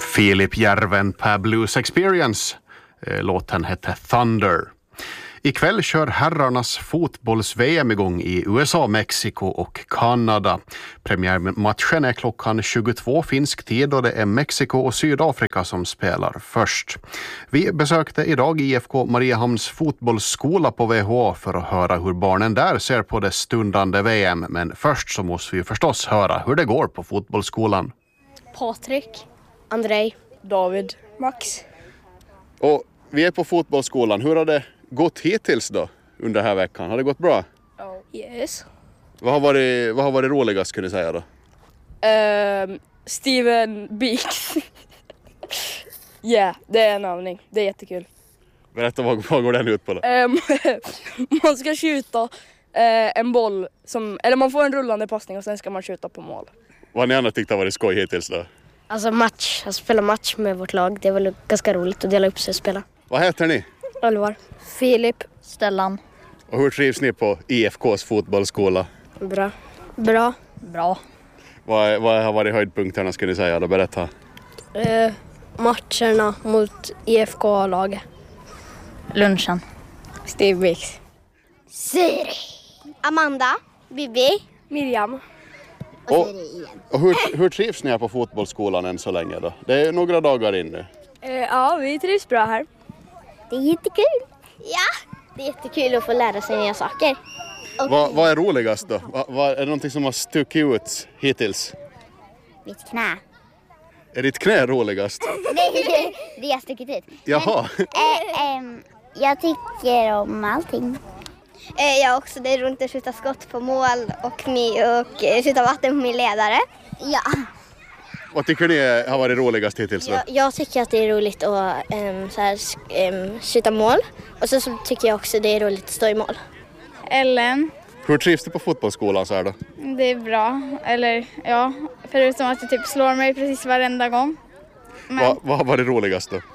Filip Järven per Blues Experience. Låten hette Thunder. Ikväll kör herrarnas fotbolls-VM igång i USA, Mexiko och Kanada. Premiärmatchen är klockan 22 finsk tid och det är Mexiko och Sydafrika som spelar först. Vi besökte idag IFK Mariehamns fotbollsskola på VHA för att höra hur barnen där ser på det stundande VM. Men först så måste vi förstås höra hur det går på fotbollsskolan. Patrik, Andrej, David, Max. Och vi är på fotbollsskolan. Hur har det gått hittills då under den här veckan? Har det gått bra? Yes. Vad har varit roligast, skulle du säga då? Steven Beeks. Det är en övning. Det är jättekul. Berätta, vad går den ut på då? Man ska skjuta en boll eller man får en rullande passning och sen ska man skjuta på mål. Vad har ni andra tyckt har varit skoj hittills då? Alltså att spela match med vårt lag, det är väl ganska roligt att dela upp sig och spela. Vad heter ni? Oliver. Filip. Stellan. Och hur trivs ni på IFKs fotbollsskola? Bra. Vad har varit höjdpunkterna, skulle ni säga då? Berätta. Matcherna mot IFK-laget. Lunchen. Steve Bix. Siri. Amanda. Bibi. Miriam. Och hur trivs ni här på fotbollsskolan än så länge då? Det är några dagar in nu. Ja, vi trivs bra här. Det är jättekul. Ja, det är jättekul att få lära sig nya saker. Vad är roligast då? Är det någonting som har stuckit ut hittills? Mitt knä. Är ditt knä roligast? Nej, det har stuckit ut. Jaha. Jag tycker om allting. Jag också. Det är roligt att skjuta skott på mål och skjuta vatten på min ledare. Ja. Vad tycker ni har varit roligast hittills då? Jag tycker att det är roligt att skjuta mål. Och så tycker jag också det är roligt att stå i mål. Ellen. Hur trivs du på fotbollsskolan så här då? Det är bra. Eller ja, förutom att jag typ slår mig precis varenda gång. Men, Vad har varit roligast då?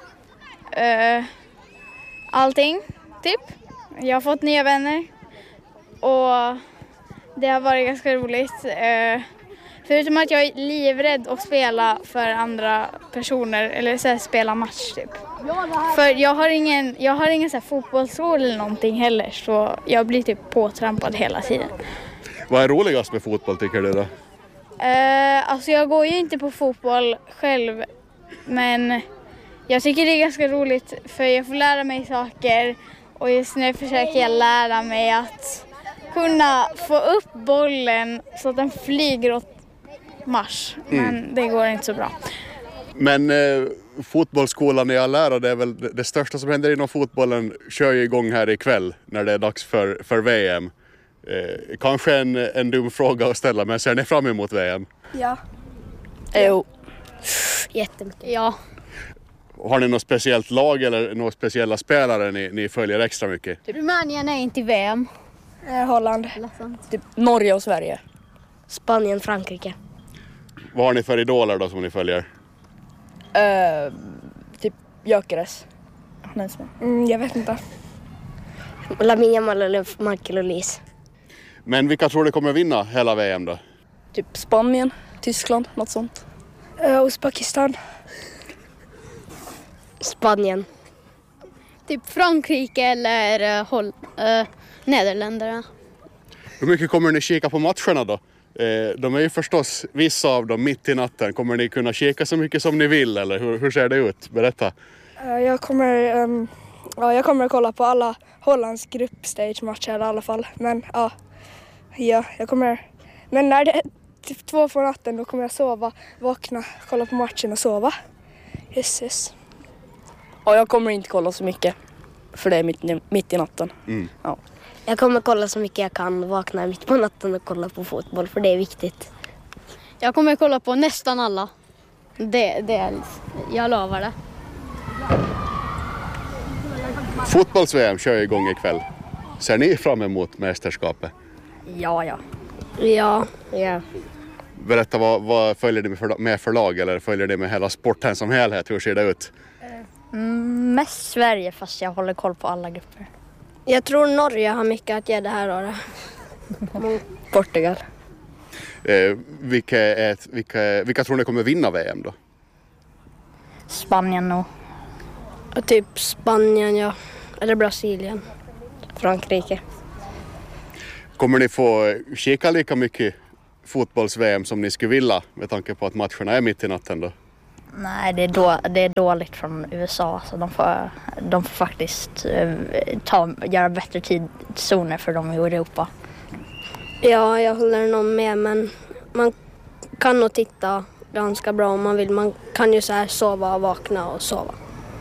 allting, typ. Jag har fått nya vänner. Och det har varit ganska roligt. Förutom att jag är livrädd att spela för andra personer. Eller så här, spela match typ. För jag har ingen så här fotbollsskål eller någonting heller. Så jag blir typ påtrampad hela tiden. Vad är roligast med fotboll, tycker du då? Alltså jag går ju inte på fotboll själv. Men jag tycker det är ganska roligt. För jag får lära mig saker. Och just nu försöker jag lära mig att kunna få upp bollen så att den flyger åt marsch. Men det går inte så bra. Men fotbollsskolan i all ära, det är väl det största som händer inom fotbollen, kör ju igång här ikväll när det är dags för VM. Kanske en dum fråga att ställa, men ser ni fram emot VM? Ja. Jo. Jättemycket. Ja. Har ni något speciellt lag eller några speciella spelare ni följer extra mycket? Rumänien är inte i VM. Holland. Typ Norge och Sverige. Spanien, Frankrike. Vad har ni för idoler då som ni följer? Typ Gyökeres. Jag vet inte. Lamine Yamal eller Michael Olise. Men vilka tror du kommer vinna hela VM då? Typ Spanien, Tyskland, något sånt. Uzbekistan. Spanien. Typ Frankrike eller Nederländerna. Hur mycket kommer ni kika på matcherna då? De är ju förstås vissa av dem mitt i natten. Kommer ni kunna kika så mycket som ni vill eller hur ser det ut? Berätta. Jag kommer kolla på alla Hollands gruppstage-matcher i alla fall. Men jag kommer. Men när det är typ 2 på natten då kommer jag vakna, kolla på matchen och sova. Yes. Ja, jag kommer inte kolla så mycket. För det är mitt i natten. Ja. Jag kommer kolla så mycket jag kan, vakna mitt på natten och kolla på fotboll, för det är viktigt. Jag kommer kolla på nästan alla. Jag lovar det. Fotbolls-VM kör igång ikväll. Ser ni fram emot mästerskapet? Ja. Ja. Berätta, vad följer ni med för lag eller följer ni med hela sporten som helhet? Hur ser det ut? Mest Sverige, fast jag håller koll på alla grupper. Jag tror Norge har mycket att ge det här året. Portugal. Vilka tror ni kommer vinna VM då? Spanien nog. Typ Spanien, ja. Eller Brasilien. Frankrike. Kommer ni få kika lika mycket fotbolls-VM som ni skulle vilja med tanke på att matcherna är mitt i natten då? Nej, det är dåligt från USA, så de får faktiskt göra bättre tidszoner för dem i Europa. Ja, jag håller nog med, men man kan nog titta ganska bra om man vill. Man kan ju så här sova, vakna och sova.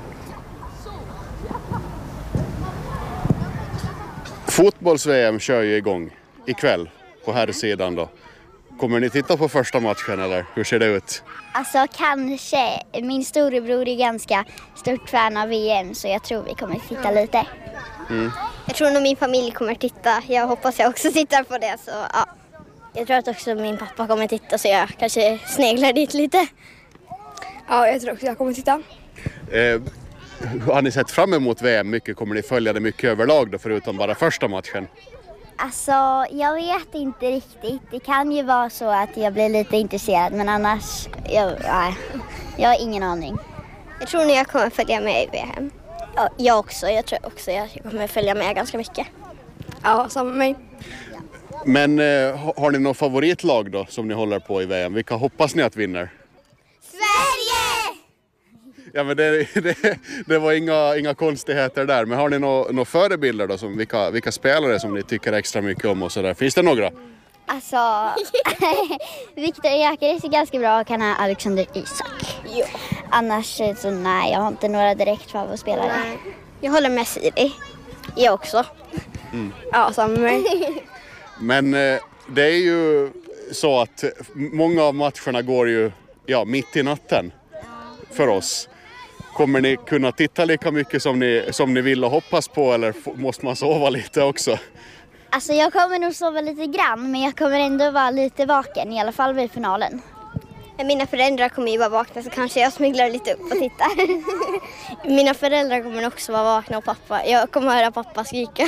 Fotbolls-VM kör ju igång ikväll på här sidan då. Kommer ni titta på första matchen eller hur ser det ut? Alltså kanske. Min storebror är ganska stort fan av VM så jag tror vi kommer titta lite. Jag tror nog min familj kommer titta. Jag hoppas jag också tittar på det. Så, ja. Jag tror att också min pappa kommer titta så jag kanske sneglar dit lite. Ja, jag tror också jag kommer titta. Har ni sett fram emot VM mycket? Kommer ni följa det mycket överlag då förutom bara första matchen? Alltså, jag vet inte riktigt. Det kan ju vara så att jag blir lite intresserad, men annars, jag har ingen aning. Jag tror nog jag kommer följa med i VM. Ja, jag också. Jag tror också jag kommer följa med ganska mycket. Ja, samma med mig. Men har ni något favoritlag då som ni håller på i VM? Vilka hoppas ni att vinner? Sverige! Ja, men det var inga konstigheter där. Men har ni några förebilder då? Som vilka spelare som ni tycker extra mycket om och sådär? Finns det några? Alltså, Viktor Gyökeres är ganska bra och kan ha Alexander Isak. Jo. Annars så nej, jag har inte några direkt favoritspelare. Jag håller med Siri. Jag också. Ja, samma med mig. Men det är ju så att många av matcherna går ju mitt i natten för oss. Kommer ni kunna titta lika mycket som ni vill och hoppas på eller måste man sova lite också? Alltså jag kommer nog sova lite grann men jag kommer ändå vara lite vaken i alla fall vid finalen. Mina föräldrar kommer ju vara vakna så kanske jag smyglar lite upp och tittar. Mina föräldrar kommer också vara vakna och pappa. Jag kommer höra pappa skrika.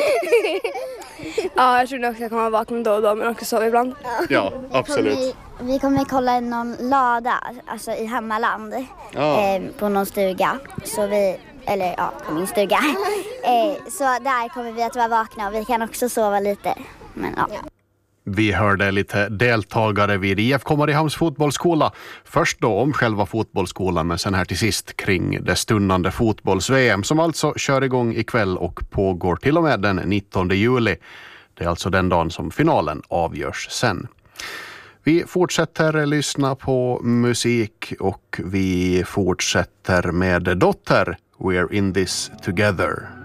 Ja, jag tror också jag kommer vara vaken då och då men också sova ibland. Ja, absolut. Vi kommer kolla någon lada alltså i Hammarland på någon stuga. Så på min stuga. Så där kommer vi att vara vakna och vi kan också sova lite. Men ja. Vi hörde lite deltagare vid IFK Mariehamns fotbollsskola. Först då om själva fotbollsskolan men sen här till sist kring det stundande fotbolls-VM som alltså kör igång ikväll och pågår till och med den 19 juli. Det är alltså den dagen som finalen avgörs sen. Vi fortsätter lyssna på musik och vi fortsätter med Dotter, We're in this together.